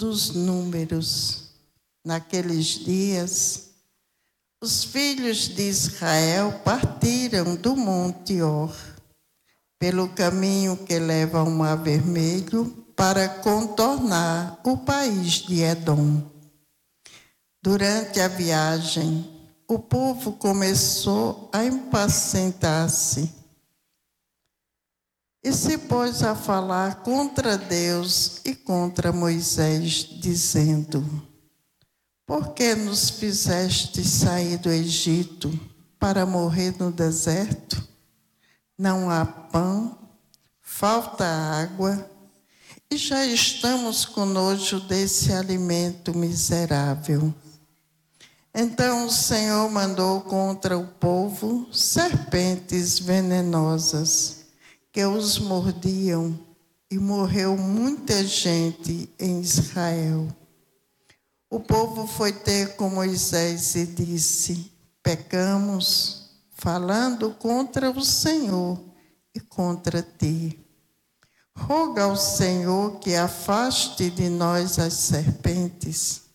dos números. Naqueles dias, os filhos de Israel partiram do Monte Hor, pelo caminho que leva ao Mar Vermelho, para contornar o país de Edom. Durante a viagem, o povo começou a impacientar-se e se pôs a falar contra Deus e contra Moisés, dizendo: por que nos fizeste sair do Egito para morrer no deserto? Não há pão, falta água, e já estamos com nojo desse alimento miserável. Então o Senhor mandou contra o povo serpentes venenosas que os mordiam, e morreu muita gente em Israel. O povo foi ter com Moisés e disse: pecamos, falando contra o Senhor e contra ti. Roga ao Senhor que afaste de nós as serpentes.